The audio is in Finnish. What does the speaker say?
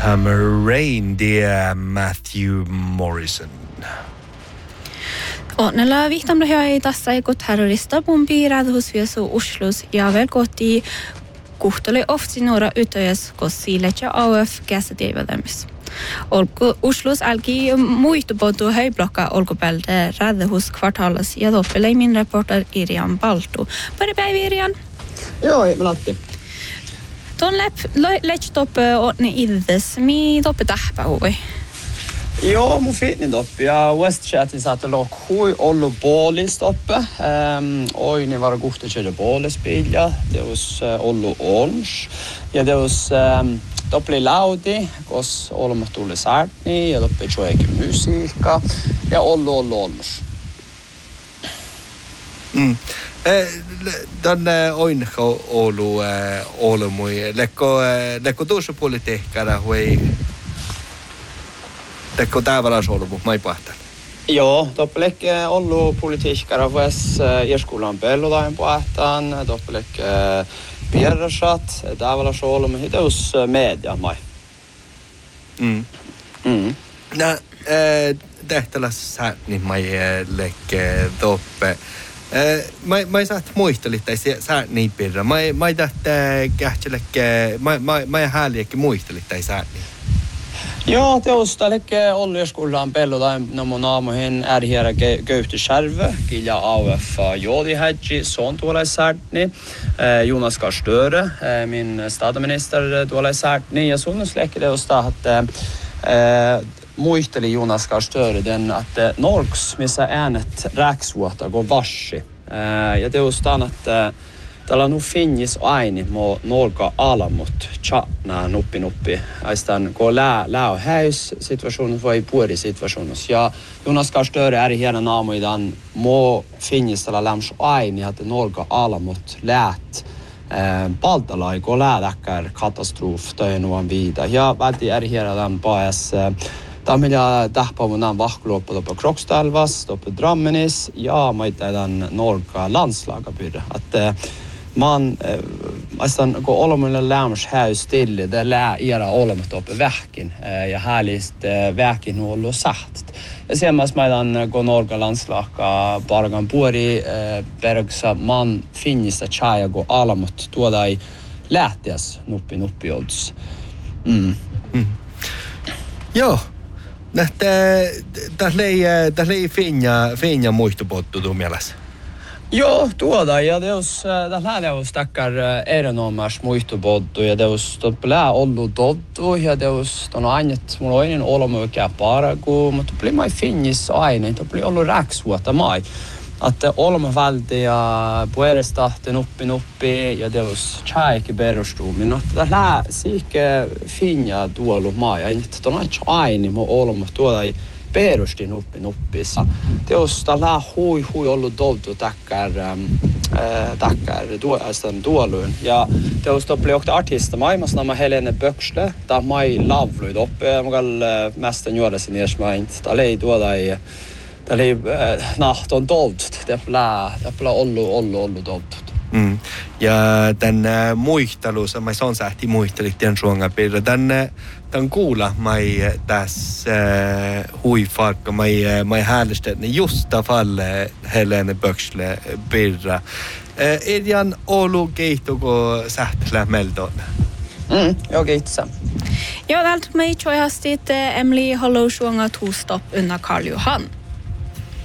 Summer Rain, det är Matthew Morrison. Onnella vihtamra hea tässä ei terrorista bombi radhusviesu Oslos ja vel kotti kuhtole ofsi nuora ytöjäs kossiilet ja AUF käsiteivätämis. Oslos alki muistupotu höjblokka olkopälde radhus kvartalas ja toppelei min reporter Irian Baltu. Pari päivi Irian? Joo, mä Latti. Ton läts toppe otne iddes, mi toppe tähpä hui? Joo, mun fitnin toppe ja Westchatin saattu hui ollut boolis toppe. Oi, niin var kohta köra boolispilja. Det var ollut ons. Ja det var toppe laudi, kos olemme tuli saartni ja toppe joikin musiikka. Ja ollut. Den oinko olu mui lekko tuossa politiikkara hui lekko tavallaan olu mai pahtan. Joo, toppelek ollut politiikkara vuos iskolan pellotain pahtan, toppelek pierrasat tavallaan olu mui hitus media mai. Na tehtälässä niin mai lekke toppe. Mä saat muistelit tai sä niin pirra. Mä tähtä kähtselekkä mä häliäkin muistelit tai sä niin. Joo, teosta lekke olliskullaan pellotain mun aamuhin ärhiärä köyhty skärve kilja AUF jodi hädji son tuolla särtni Jonas Gahr Støre min statsminister tuolla särtni ja sunnus lekke teosta att muisteli Jonas Gahr Støre den att Norks missä äänet räksvuota går varsi. Ja teostaan att tällä nu finnis aini mo Norka alamut chatna nuppi. Aistan går lää häys situationen var i puori situationus. Ja Jonas Gahr Støre är hela namo idan mo finnis tällä läms aini att Norka alamut lät Baltalai går läädäkkär katastrof töinuan viida. Ja välti är hela den paes Tamilla tähpäivänä vahkuloppa på Krokstälvas, på Drammenis ja maitaidan Norka landslagapyrre. Att man nästan går olomille lämms här stille det lär era olomet uppe väken ja härligt väken håller sagt. Jag ser mas maidan går Norka landslaga bargan puori bergsa man finnis att chaja går alamot tuoda i lähtiäs nuppi odds. Joo. Tässä ei finja muistopottu tuu mielessä. Joo, tuoda ja deus tällä deus takkar erinomas muistopottu ja deus toppelää ollut tottu ja deus ton ainet mulla oinen olomökä paraku, mutta tuli mai finnis aine, tuli ollut räksvuota mai. Att olma valde ja puerestahte nuppi ja deus chaike berostumin että tällä siike finja tuolu mai ja ton aine mo olma tuoda perusti nuppissa. Teos tällä hui ollut doltu takkar tuolun ja teos toppeli okta artista maailmassa nämä Helene Böksle ta mai lavluid oppe magal mästen juodasin ersmaint ta lei tuoda i Eli on doldt, täpplää ollu doldt. Ja tän muistelussa, mä son sähti muistelit tän suongapirra, tän kuulla mai tässä huifarkka, mai häälestetni justa falle Helene Böksle pirra. Edjan olu keihtuko sähtlä meldon? Joo, keihtussa. Ja täältä mei tjoihastit Emily Hollow suonga tuustopp unna Karl Johan.